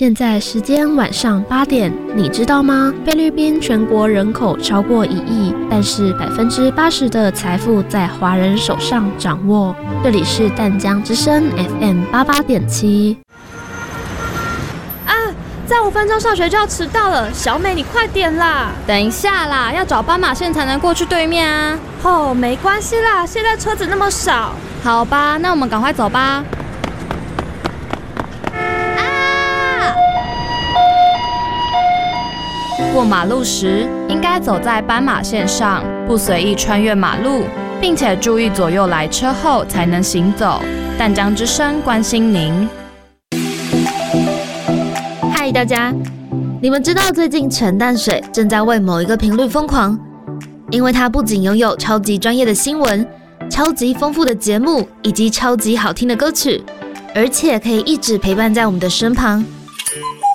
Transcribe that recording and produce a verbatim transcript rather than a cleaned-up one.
现在时间晚上八点，你知道吗？菲律宾全国人口超过一亿，但是百分之八十的财富在华人手上掌握。这里是淡江之声 F M 八八点七。 啊，再五分钟上学就要迟到了，小美你快点啦！ 等一下啦，要找斑马线才能过去对面啊。 哦，没关系啦，现在车子那么少。 好吧，那我们赶快走吧。过马路时，应该走在斑马线上，不随意穿越马路，并且注意左右来车后才能行走。淡江之声关心您。 嗨，大家，你们知道最近陈淡水正在为某一个频率疯狂，因为它不仅拥有超级专业的新闻、超级丰富的节目以及超级好听的歌曲，而且可以一直陪伴在我们的身旁。